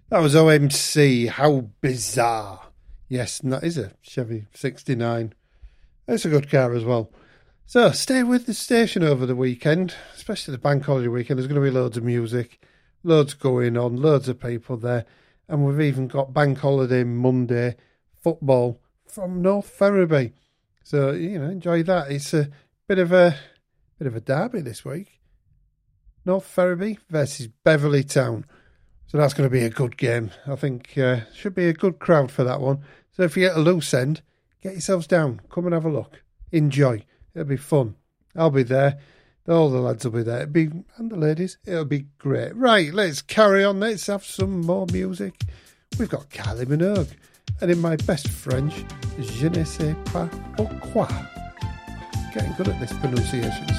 That was OMC. How bizarre. Yes, and that is a Chevy 69. It's a good car as well. So stay with the station over the weekend, especially the bank holiday weekend. There's going to be loads of music, loads going on, loads of people there. And we've even got bank holiday Monday football from North Ferriby. So, enjoy that. It's a bit of a derby this week. North Ferriby versus Beverley Town. So that's going to be a good game. I think should be a good crowd for that one. So if you get a loose end, get yourselves down. Come and have a look. Enjoy. It'll be fun. I'll be there. All the lads will be there. And the ladies. It'll be great. Right, let's carry on. Let's have some more music. We've got Kylie Minogue. And in my best French, je ne sais pas pourquoi. Getting good at this pronunciation.